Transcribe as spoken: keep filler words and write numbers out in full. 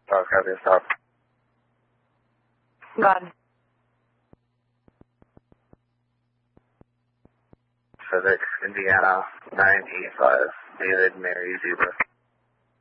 Stop, copy, stop. God. Civic, Indiana, nine eight five, David Mary Zebra.